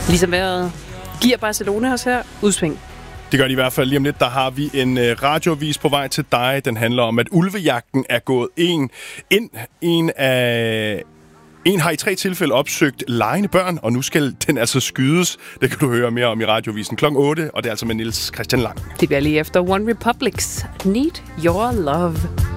Ligesom vejret giver Barcelona os her udsving. Det gør de i hvert fald. Lige om lidt, der har vi en radioavis på vej til dig. Den handler om, at ulvejagten er gået En har i 3 tilfælde opsøgt legende børn, og nu skal den altså skydes. Det kan du høre mere om i radiovisen kl. 8, og det er altså med Niels Christian Lang. Det bliver lige efter One Republics Need Your Love.